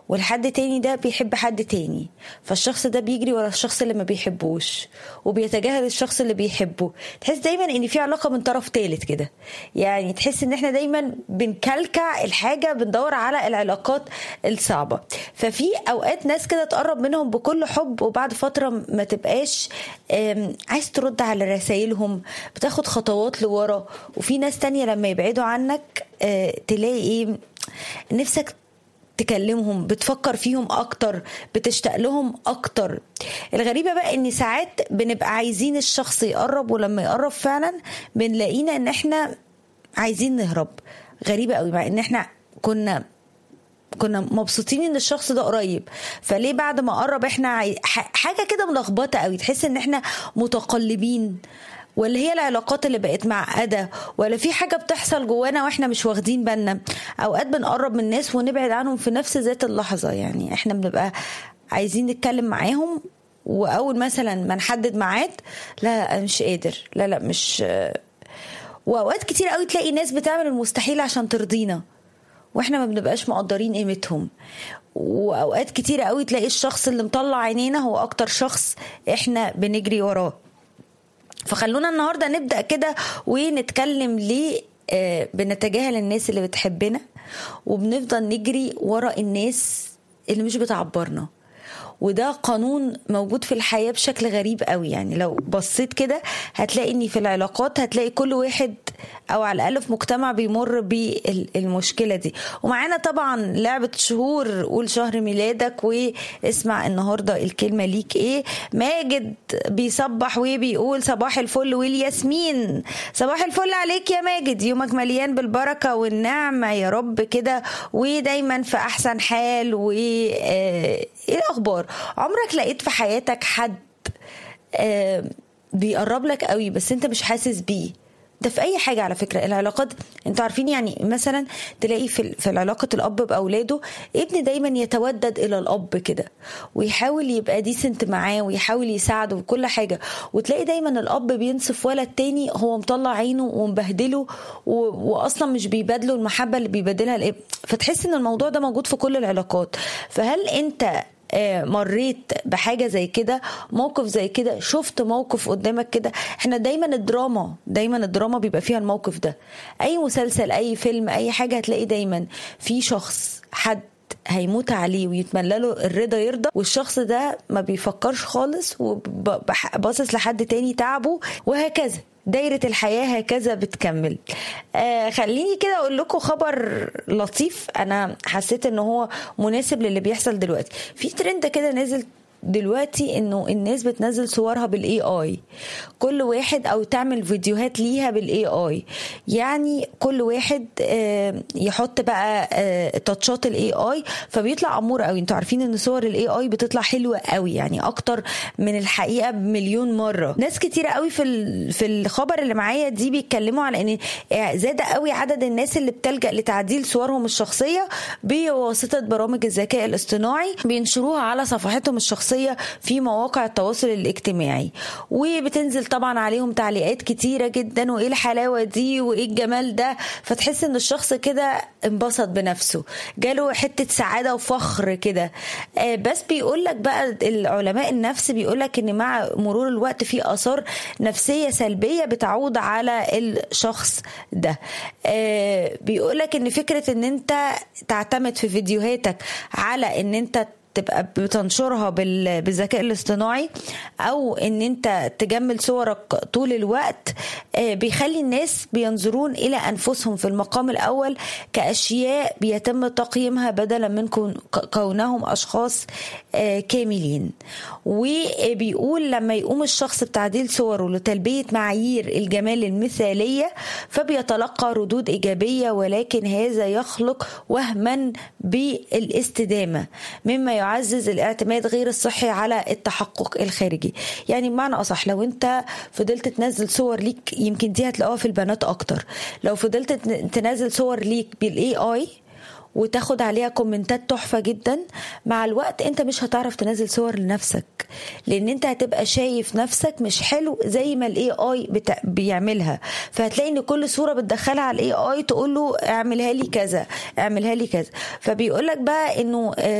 والحد تاني ده بيحب حد تاني، فالشخص ده بيجري ورا الشخص اللي ما بيحبوش وبيتجاهل الشخص اللي بيحبه. تحس دايما ان في علاقة من طرف ثالث كده، يعني تحس ان احنا دايما بنكلكع الحاجة، بندور على العلاقات الصعبة. ففي اوقات ناس كده تقرب منهم بكل حب وبعد فترة ما تبقاش عايز ترد على رسائلهم، بتاخد خطوات لورا. وفي ناس تانية لما يبعدوا عنك تلاقي ايه، نفسك تكلمهم، بتفكر فيهم اكتر، بتشتاق لهم اكتر. الغريبة بقى ان ساعات بنبقى عايزين الشخص يقرب، ولما يقرب فعلا بنلاقينا ان احنا عايزين نهرب. غريبة قوي، مع ان احنا كنا مبسوطين ان الشخص ده قريب، فليه بعد ما قرب احنا حاجة كده ملخبطة قوي. تحس ان احنا متقلبين، ولا هي العلاقات اللي بقت معقدة، ولا في حاجة بتحصل جوانا واحنا مش واخدين بالنا. اوقات بنقرب من الناس ونبعد عنهم في نفس ذات اللحظة، يعني احنا بنبقى عايزين نتكلم معاهم، واول مثلا ما نحدد ميعاد، لا مش قادر، لا مش. واوقات كتير قوي تلاقي ناس بتعمل المستحيل عشان ترضينا، واحنا ما بنبقاش مقدرين قيمتهم. واوقات كتير قوي تلاقي الشخص اللي مطلع عينينا هو اكتر شخص احنا بنجري وراه. فخلونا النهاردة نبدأ كده ونتكلم ليه بنتجاهل الناس اللي بتحبنا وبنفضل نجري ورا الناس اللي مش بتعبرنا. وده قانون موجود في الحياة بشكل غريب قوي. يعني لو بصيت كده هتلاقي ان في العلاقات هتلاقي كل واحد او على الاقل في مجتمع بيمر بالمشكلة دي. ومعانا طبعا لعبة شهور، قول شهر ميلادك واسمع النهاردة الكلمة ليك ايه. ماجد بيصبح وبيقول صباح الفل والياسمين. صباح الفل عليك يا ماجد، يومك مليان بالبركة والنعمة يا رب كده، ودايما في احسن حال. ايه الاخبار؟ عمرك لقيت في حياتك حد بيقرب لك قوي بس انت مش حاسس بيه؟ ده في اي حاجة على فكرة. العلاقات انتوا عارفين، يعني مثلا تلاقي في العلاقة الاب باولاده، ابن دايما يتودد الى الاب كده ويحاول يبقى ديسنت معاه ويحاول يساعده وكل حاجة، وتلاقي دايما الاب بينصف ولد تاني هو مطلع عينه ومبهدله واصلا مش بيبادله المحبة اللي بيبادلها الابن. فتحس ان الموضوع ده موجود في كل العلاقات. فهل انت مريت بحاجة زي كده، موقف زي كده، شفت موقف قدامك كده؟ احنا دايما الدراما بيبقى فيها الموقف ده. اي مسلسل، اي فيلم، اي حاجة هتلاقي دايما في شخص حد هيموت عليه ويتمنى له الرضا يرضى، والشخص ده ما بيفكرش خالص وباصص لحد تاني تعبه، وهكذا دايرة الحياة هكذا بتكمل. خليني كده أقول لكم خبر لطيف أنا حسيت إنه هو مناسب للي بيحصل دلوقتي. في ترند كده نازل دلوقتي انه الناس بتنزل صورها بالاي اي، كل واحد او تعمل فيديوهات ليها بالاي اي. يعني كل واحد يحط بقى تاتشات الاي اي فبيطلع امور قوي. انتوا عارفين ان صور الاي اي بتطلع حلوه قوي، يعني اكتر من الحقيقه بمليون مره. ناس كتير قوي في الخبر اللي معايا دي بيتكلموا على ان زاد قوي عدد الناس اللي بتلجأ لتعديل صورهم الشخصيه بواسطه برامج الذكاء الاصطناعي، بينشروها على صفحاتهم الشخصيه في مواقع التواصل الاجتماعي، وبتنزل طبعا عليهم تعليقات كتيرة جدا، وايه الحلاوة دي وايه الجمال ده. فتحس ان الشخص كده انبسط بنفسه، جاله حتة سعادة وفخر كده. بس بيقولك بقى العلماء النفس بيقولك ان مع مرور الوقت في آثار نفسية سلبية بتعود على الشخص ده. بيقولك ان فكرة ان انت تعتمد في فيديوهاتك على ان انت تبقى بتنشرها بالذكاء الاصطناعي، او ان انت تجمل صورك طول الوقت، بيخلي الناس بينظرون الى انفسهم في المقام الاول كاشياء بيتم تقييمها بدلا من كونهم اشخاص كاملين. وبيقول لما يقوم الشخص بتعديل صوره لتلبية معايير الجمال المثالية فبيتلقى ردود ايجابية، ولكن هذا يخلق وهما بالاستدامة مما يعزز الاعتماد غير الصحي على التحقق الخارجي. يعني بمعنى أصح، لو انت فضلت تنزل صور ليك، يمكن دي هتلاقوها في البنات أكتر، لو فضلت تنزل صور ليك بالاي اي وتاخد عليها كومنتات تحفة جدا، مع الوقت انت مش هتعرف تنزل صور لنفسك، لان انت هتبقى شايف نفسك مش حلو زي ما الاي اي بيعملها. فهتلاقي ان كل صورة بتدخلها على الاي اي تقول له اعملها لي كذا اعملها لي كذا. فبيقولك بقى انه